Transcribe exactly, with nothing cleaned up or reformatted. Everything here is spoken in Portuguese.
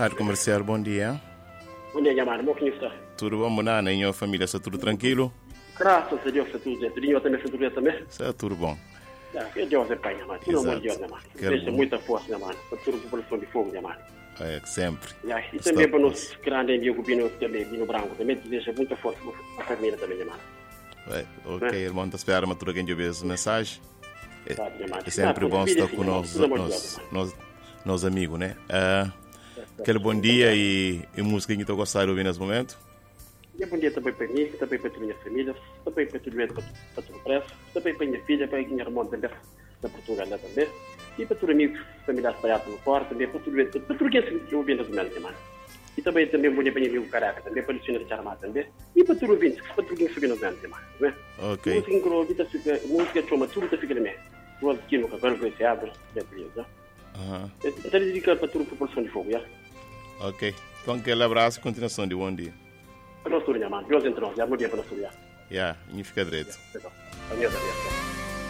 Rádio Comercial, bom dia. Bom dia, Yamar. Como está? Tudo bom, Monana? E a família, está tudo tranquilo? Graças a Deus, está tudo bem. Tudo também, está tudo bem também? Está tudo bom. Que Deus é Pai, Yamar. Tudo amor de Deus, Yamar. Deixa muita força, Yamar. Para toda a população de fogo, Yamar. É, sempre. E também para nós grandes amigos, Bino, também, Bino Branco, também deseja muita força para a família também, Yamar. É, ok, é? Irmão, está esperando uma tudo que essa mensagem. É, é sempre ah, bom estar com nós, nós, nós, nós amigos, né? Uh, aquele bom dia e, e música que estou gostando de ouvir nesse momento. E bom dia também para mim, também para a minha família, também para tudo para, para tudo preço, também para a minha filha, para a minha irmã também, da Portugal também, e para todos os amigos, família espalhada no Porto, também para tudo para, para tudo que eu ouvi nas mulheres, Yamar. E também, também bom dia para o meu amigo Caraca, também para o senhor de Armar também, e para todos os ouvintes, para tudo que subir nas mulheres, Yamar. Ok. Música que eu ouvi, música que eu tudo que fica na minha. O aqui no cabelo que se abre, é beleza. Aham. Está dedicado para toda a população de fogo, já? Ok. Então, aquele abraço e continuação de bom dia. Para nós, Yamar. Deus entre nós, já bom dia para nós, já. Já, e fica direito. Adeus, adeus.